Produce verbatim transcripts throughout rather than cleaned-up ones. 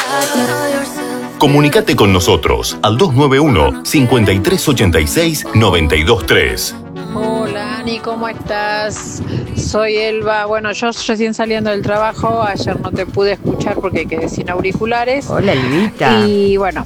Comunicate con nosotros al dos nueve uno, cinco tres ocho seis, nueve dos tres. Hola Ani, ¿cómo estás? Soy Elba. Bueno, yo recién saliendo del trabajo, ayer no te pude escuchar porque quedé sin auriculares. Hola, Elvita. Y bueno,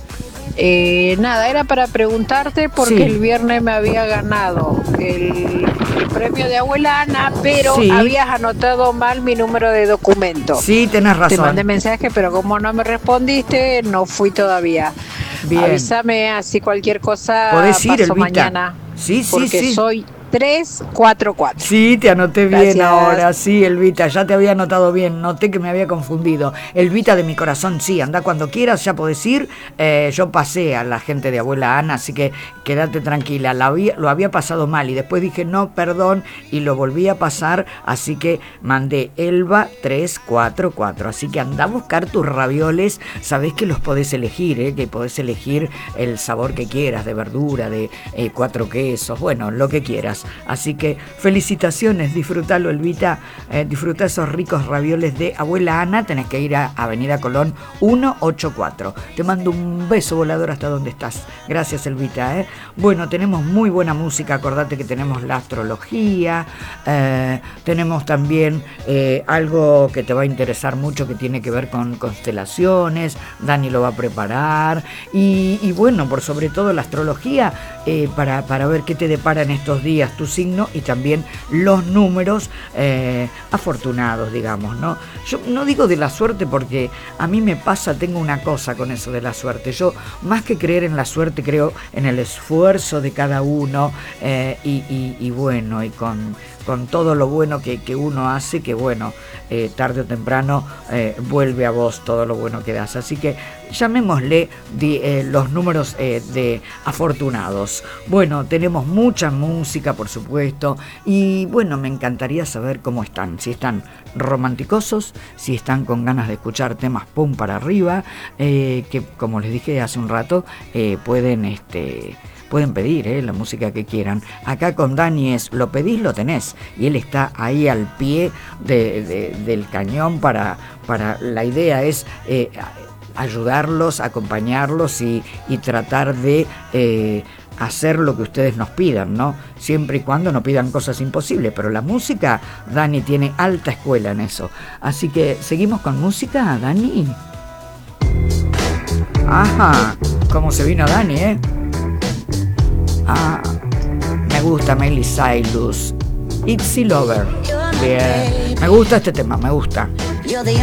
eh, nada, era para preguntarte porque Sí. el viernes me había ganado el, el premio de Abuela Ana, pero Sí. habías anotado mal mi número de documento. Sí, tenés razón. Te mandé mensaje, pero como no me respondiste, no fui todavía. Bien. Avísame, así cualquier cosa Podés ir, paso Elvita. mañana. Sí, sí, porque sí. soy tres cuatro cuatro. Sí, te anoté bien Gracias. ahora, sí, Elvita, ya te había anotado bien, noté que me había confundido. Elvita de mi corazón, sí, anda cuando quieras, ya podés ir. Eh, yo pasé a la gente de Abuela Ana, así que quédate tranquila, la había, lo había pasado mal y después dije no, perdón, y lo volví a pasar, así que mandé Elba tres cuatro cuatro, así que anda a buscar tus ravioles, sabés que los podés elegir, ¿eh? Que podés elegir el sabor que quieras, de verdura, de eh, cuatro quesos, bueno, lo que quieras. Así que felicitaciones, disfrutalo, Elvita, eh, disfruta esos ricos ravioles de Abuela Ana. Tenés que ir a Avenida Colón ciento ochenta y cuatro. Te mando un beso volador hasta donde estás. Gracias, Elvita. ¿eh? Bueno, tenemos muy buena música, acordate que tenemos la astrología, eh, tenemos también eh, algo que te va a interesar mucho que tiene que ver con constelaciones, Dani lo va a preparar, y, y bueno, por sobre todo la astrología, eh, para, para ver qué te depara en estos días tu signo y también los números eh, afortunados, digamos, ¿no? Yo no digo de la suerte porque a mí me pasa, tengo una cosa con eso de la suerte. Yo, más que creer en la suerte, creo en el esfuerzo de cada uno eh, y, y, y bueno, y con, con todo lo bueno que, que uno hace, que bueno, eh, tarde o temprano eh, vuelve a vos todo lo bueno que das. Así que llamémosle de, eh, los números eh, de afortunados. Bueno, tenemos mucha música, por supuesto, y bueno, me encantaría saber cómo están, si están romanticosos, si están con ganas de escuchar temas pum para arriba, eh, que como les dije hace un rato, eh, pueden este pueden pedir eh, la música que quieran. Acá con Dani es, lo pedís, lo tenés, y él está ahí al pie de, de, del cañón para, para, la idea es eh, ayudarlos, acompañarlos y, y tratar de eh, hacer lo que ustedes nos pidan, ¿no? Siempre y cuando no pidan cosas imposibles, pero la música, Dani tiene alta escuela en eso. Así que, ¿seguimos con música, Dani? Ajá, cómo se vino Dani, ¿eh? Ah, me gusta Miley Cyrus, Itsy Lover. Bien, me gusta este tema, me gusta. You're the